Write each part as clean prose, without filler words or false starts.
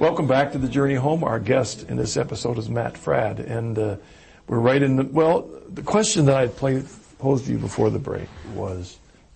Welcome back to The Journey Home. Our guest in this episode is Matt Fradd, and we're right in the question that I posed to you before the break was,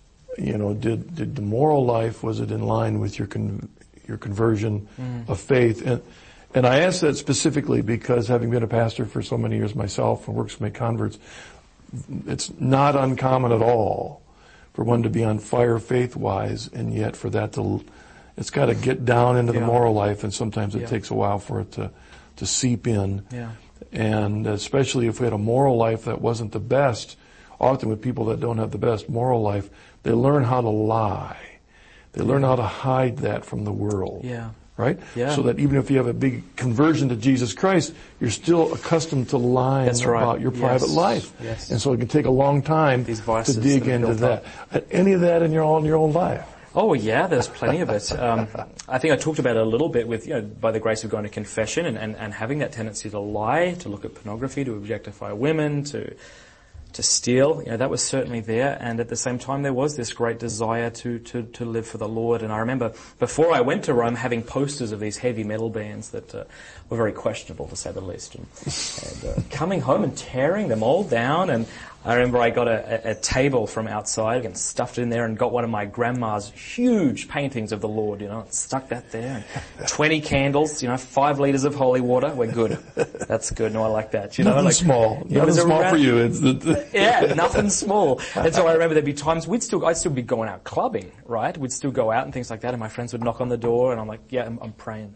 did the moral life, was it in line with your conversion of faith? And I asked that specifically because, having been a pastor for so many years myself and works with my converts, it's not uncommon at all for one to be on fire faith-wise, and yet for that it's got to get down into the moral life, and sometimes it takes a while for it to seep in. Yeah. And especially if we had a moral life that wasn't the best, often with people that don't have the best moral life, they learn how to lie. They learn how to hide that from the world. Yeah. Right? Yeah. So that even if you have a big conversion to Jesus Christ, you're still accustomed to lying about your private life. Yes. And so it can take a long time to dig into that. Any of that in your own life? Oh yeah, there's plenty of it. I think I talked about it a little bit with, by the grace of going to confession and having that tendency to lie, to look at pornography, to objectify women, to steal. That was certainly there. And at the same time, there was this great desire to live for the Lord. And I remember before I went to Rome having posters of these heavy metal bands that were very questionable, to say the least. And coming home and tearing them all down. And I remember I got a table from outside and stuffed it in there and got one of my grandma's huge paintings of the Lord, and stuck that there. And 20 candles, 5 liters of holy water. We're good. That's good. No, I like that. Nothing small. Nothing small for you. Yeah, nothing small. And so I remember there'd be times I'd still be going out clubbing, right? We'd still go out and things like that, and my friends would knock on the door, and I'm like, yeah, I'm praying,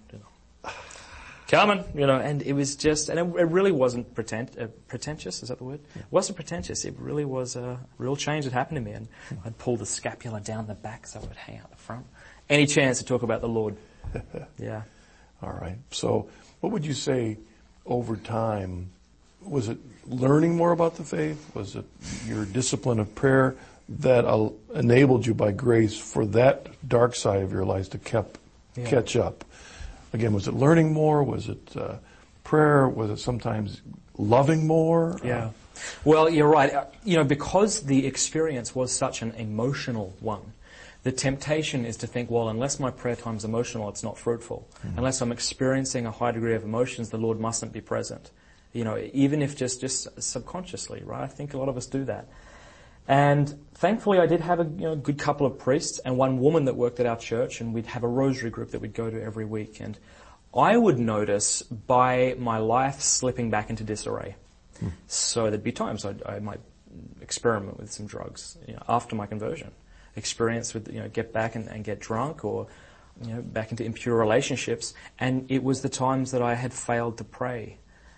coming, and it was just, and it really wasn't pretentious, is that the word? It wasn't pretentious. It really was a real change that happened to me, and I'd pull the scapula down the back so it would hang out the front. Any chance to talk about the Lord. Yeah. All right. So what would you say over time? Was it learning more about the faith? Was it your discipline of prayer that enabled you by grace for that dark side of your life to catch up? Again, was it learning more? Was it prayer? Was it sometimes loving more? Yeah. Well, you're right. Because the experience was such an emotional one, the temptation is to think, well, unless my prayer time's emotional, it's not fruitful. Mm-hmm. Unless I'm experiencing a high degree of emotions, the Lord mustn't be present. Even if just subconsciously, right? I think a lot of us do that. And thankfully I did have a good couple of priests and one woman that worked at our church, and we'd have a rosary group that we'd go to every week. And I would notice by my life slipping back into disarray. So there'd be times I might experiment with some drugs, after my conversion. Experience with, get back and get drunk, or, back into impure relationships. And it was the times that I had failed to pray,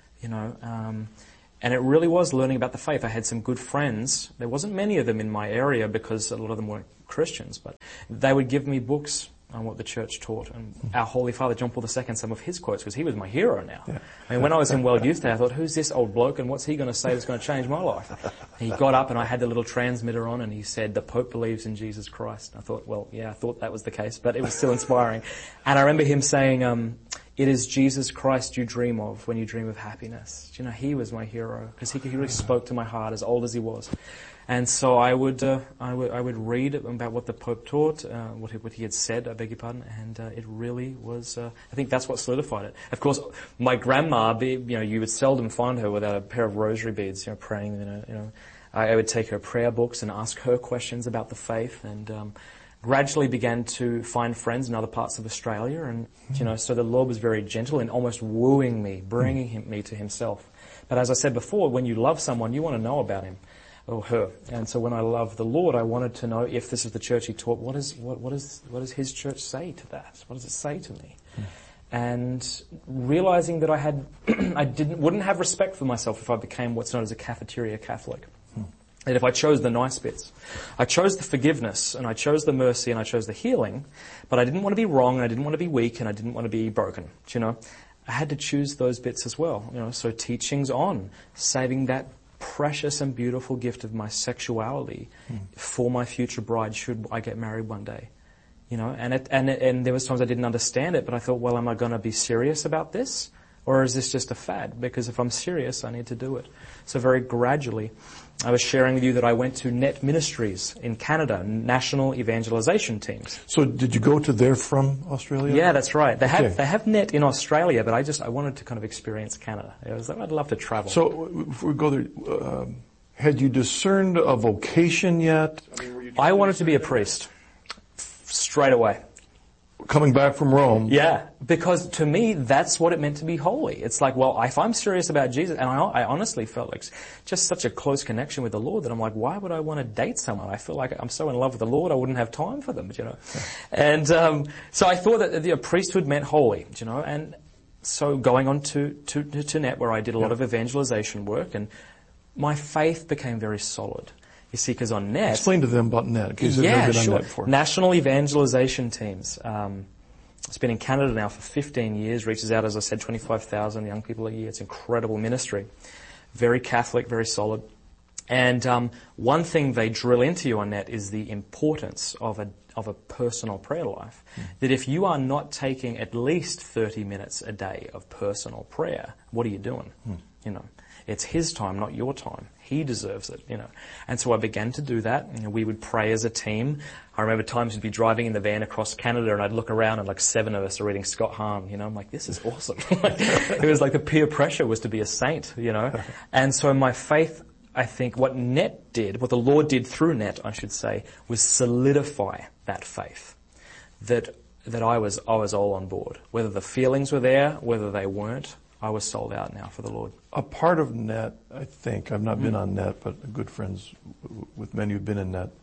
and it really was learning about the faith. I had some good friends. There wasn't many of them in my area because a lot of them weren't Christians, but they would give me books on what the church taught. And our Holy Father, John Paul II, some of his quotes, because he was my hero now. Yeah. I mean, when I was in World Youth Day, I thought, who's this old bloke and what's he going to say that's going to change my life? And he got up and I had the little transmitter on and he said, the Pope believes in Jesus Christ. And I thought, well, yeah, I thought that was the case, but it was still inspiring. And I remember him saying, it is Jesus Christ you dream of when you dream of happiness. He was my hero because he really spoke to my heart, as old as he was. And so I would read about what the Pope taught, what he had said, I beg your pardon, and it really was, I think that's what solidified it. Of course, my grandma, you would seldom find her without a pair of rosary beads, praying, I would take her prayer books and ask her questions about the faith, and gradually began to find friends in other parts of Australia, and so the Lord was very gentle in almost wooing me, bringing me to himself. But as I said before, when you love someone, you want to know about him or her. And so when I loved the Lord, I wanted to know if this is the church he taught, what does his church say to that? What does it say to me? And realizing that I wouldn't have respect for myself if I became what's known as a cafeteria Catholic. That if I chose the nice bits, I chose the forgiveness and I chose the mercy and I chose the healing, but I didn't want to be wrong and I didn't want to be weak and I didn't want to be broken. I had to choose those bits as well. So teachings on saving that precious and beautiful gift of my sexuality for my future bride should I get married one day. And there was times I didn't understand it, but I thought, well, am I going to be serious about this? Or is this just a fad? Because if I'm serious, I need to do it. So very gradually, I was sharing with you that I went to Net Ministries in Canada, national evangelization teams. So did you go to there from Australia? Yeah, that's right. They have Net in Australia, but I wanted to kind of experience Canada. I was like, I'd love to travel. So if we go there, had you discerned a vocation yet? I wanted to be a priest straight away. Coming back from Rome. Yeah, because to me, that's what it meant to be holy. It's like, well, if I'm serious about Jesus, and I honestly felt like just such a close connection with the Lord that I'm like, why would I want to date someone? I feel like I'm so in love with the Lord, I wouldn't have time for them, you know. And so I thought that the priesthood meant holy, you know. And so going on to Net, where I did a lot of evangelization work, and my faith became very solid. You see, because on Net... Explain to them about Net, because they've never been on Net before. National evangelization teams. It's been in Canada now for 15 years, reaches out, as I said, 25,000 young people a year. It's incredible ministry. Very Catholic, very solid. And one thing they drill into you on Net is the importance of a personal prayer life. That if you are not taking at least 30 minutes a day of personal prayer, what are you doing? You know, it's his time, not your time. He deserves it, you know. And so I began to do that. You know, we would pray as a team. I remember times we'd be driving in the van across Canada and I'd look around and like 7 of us are reading Scott Hahn, you know. I'm like, this is awesome. It was like the peer pressure was to be a saint, you know. And so my faith, I think what Net did, what the Lord did through Net, I should say, was solidify that faith. That I was all on board. Whether the feelings were there, whether they weren't, I was sold out now for the Lord. A part of Net, I think, I've not been on Net, but good friends with many who've been in Net,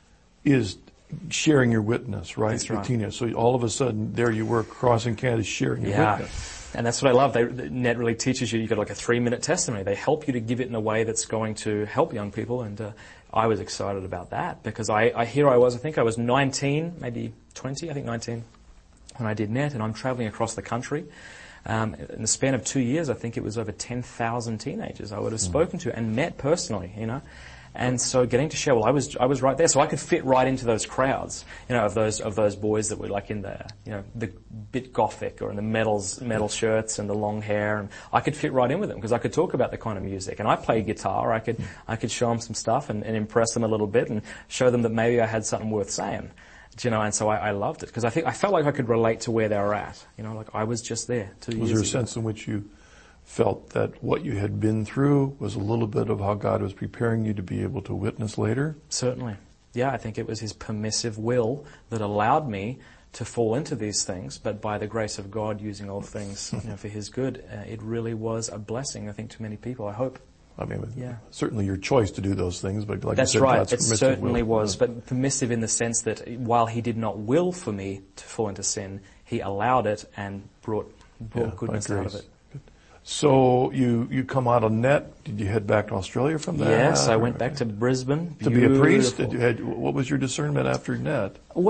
is sharing your witness, right? That's right. Teenagers. So all of a sudden, there you were crossing Canada sharing your witness. And that's what I love. Net really teaches you, you've got like a 3-minute testimony. They help you to give it in a way that's going to help young people. And I was excited about that because I think I was 19, maybe 20, I think 19, when I did Net, and I'm traveling across the country. In the span of 2 years, I think it was over 10,000 teenagers I would have spoken to and met personally, you know. And so getting to share, well, I was right there, so I could fit right into those crowds, you know, of those boys that were like in the, you know, the bit gothic or in the metal shirts and the long hair, and I could fit right in with them because I could talk about the kind of music, and I play guitar. I could show them some stuff and impress them a little bit and show them that maybe I had something worth saying. You know, and so I loved it because I felt like I could relate to where they were at. You know, like I was just there 2 years ago. Was there a sense in which you felt that what you had been through was a little bit of how God was preparing you to be able to witness later? Certainly. Yeah, I think it was his permissive will that allowed me to fall into these things, but by the grace of God using all things, you know, for his good, it really was a blessing, I think, to many people, I hope. I mean, certainly your choice to do those things, but like that's you said, right. God's It permissive certainly will. was, but permissive in the sense that while he did not will for me to fall into sin, he allowed it and brought goodness out of it. Good. So you come out of Net. Did you head back to Australia from that? Yes, I went back to Brisbane. To be a priest? What was your discernment after Net?